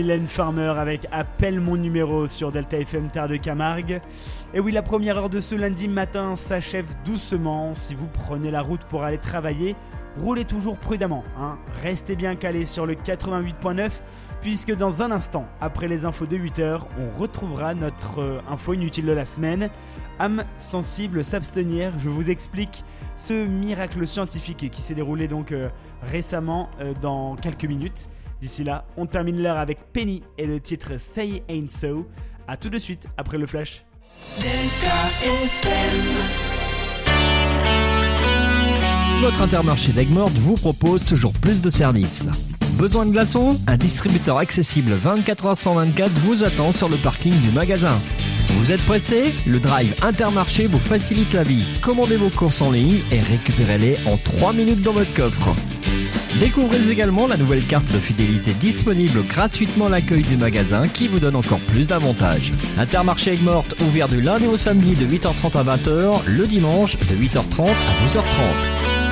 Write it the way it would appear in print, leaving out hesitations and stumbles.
Mylène Farmer avec Appelle mon numéro sur Delta FM Terre de Camargue. Et oui, la première heure de ce lundi matin s'achève doucement. Si vous prenez la route pour aller travailler, roulez toujours prudemment, hein. Restez bien calés sur le 88.9 puisque dans un instant, après les infos de 8h, on retrouvera notre info inutile de la semaine. Âme sensible, s'abstenir, je vous explique ce miracle scientifique qui s'est déroulé donc récemment dans quelques minutes. D'ici là, on termine l'heure avec Penny et le titre Say Ain't So. A tout de suite après le flash. Votre Intermarché d'Aigues-Mortes vous propose toujours plus de services. Besoin de glaçons ? Un distributeur accessible 24h/24 vous attend sur le parking du magasin. Vous êtes pressé ? Le drive Intermarché vous facilite la vie. Commandez vos courses en ligne et récupérez-les en 3 minutes dans votre coffre. Découvrez également la nouvelle carte de fidélité disponible gratuitement à l'accueil du magasin qui vous donne encore plus d'avantages. Intermarché Aigues-Mortes ouvert du lundi au samedi de 8h30 à 20h, le dimanche de 8h30 à 12h30.